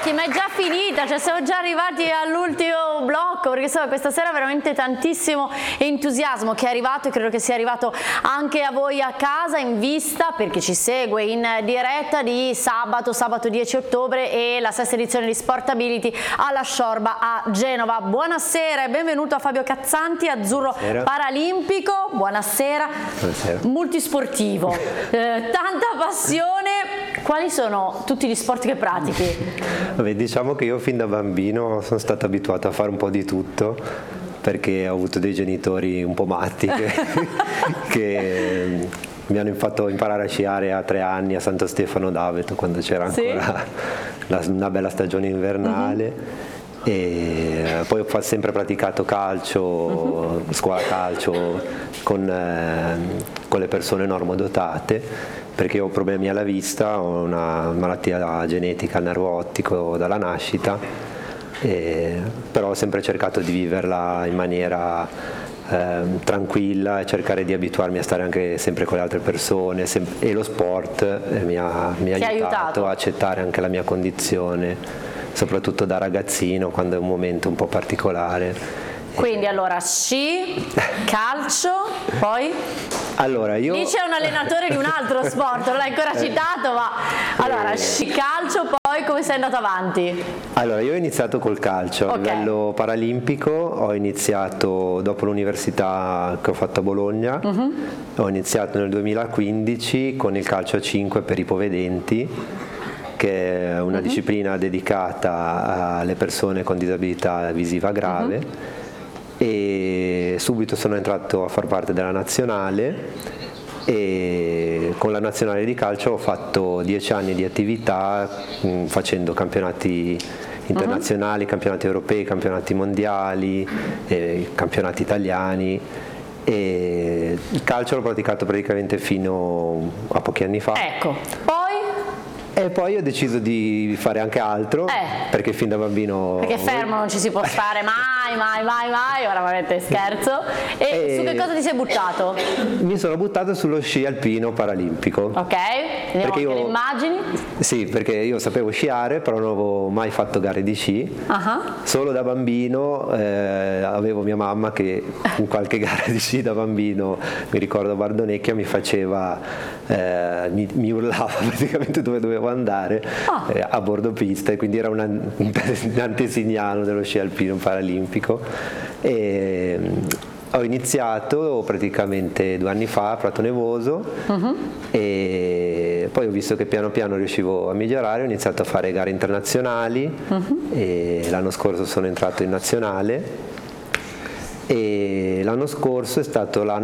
ragazzi, ma è già finita, cioè siamo già arrivati all'ultimo blocco, perché insomma questa sera veramente tantissimo entusiasmo che è arrivato e credo che sia arrivato anche a voi a casa in vista, perché ci segue in diretta di sabato 10 ottobre e la sesta edizione di Sportability alla Sciorba a Genova. Buonasera e benvenuto a Fabio Cazzanti, azzurro paralimpico, buonasera, multisportivo, tanta passione. Quali sono tutti gli sport che pratichi? Vabbè, diciamo che io fin da bambino sono stato abituato a fare un po' di tutto, perché ho avuto dei genitori un po' matti che mi hanno fatto imparare a sciare a 3 anni a Santo Stefano d'Aveto, quando c'era ancora una bella stagione invernale. E poi ho sempre praticato calcio, scuola calcio con le persone normodotate, perché ho problemi alla vista, ho una malattia genetica al nervo ottico dalla nascita, però ho sempre cercato di viverla in maniera tranquilla e cercare di abituarmi a stare anche sempre con le altre persone, e lo sport mi ha aiutato a accettare anche la mia condizione, soprattutto da ragazzino, quando è un momento un po' particolare. Quindi allora sci, calcio, poi? Allora io... Lì c'è un allenatore di un altro sport, non l'hai ancora citato, ma allora sci, calcio, poi come sei andato avanti? Allora io ho iniziato col calcio, a livello paralimpico, ho iniziato dopo l'università che ho fatto a Bologna, ho iniziato nel 2015 con il calcio a 5 per ipovedenti, che è una disciplina dedicata alle persone con disabilità visiva grave, e subito sono entrato a far parte della nazionale, e con la nazionale di calcio ho fatto 10 anni di attività facendo campionati internazionali, campionati europei, campionati mondiali, campionati italiani. E il calcio l'ho praticato praticamente fino a pochi anni fa. Ecco, E poi ho deciso di fare anche altro, perché fin da bambino... Perché fermo non ci si può stare mai, ora veramente scherzo. E su che cosa ti sei buttato? Mi sono buttato sullo sci alpino paralimpico. Ok, vediamo anche le immagini. Sì, perché io sapevo sciare, però non avevo mai fatto gare di sci. Solo da bambino avevo mia mamma che in qualche gara di sci da bambino, mi ricordo a Bardonecchia, mi faceva, mi urlava praticamente dove dovevo andare a bordo pista, e quindi era un antesignano dello sci alpino paralimpico. E ho iniziato praticamente 2 anni fa a Prato Nevoso, e poi ho visto che piano piano riuscivo a migliorare, ho iniziato a fare gare internazionali, e l'anno scorso sono entrato in nazionale, e l'anno scorso è stato l'anno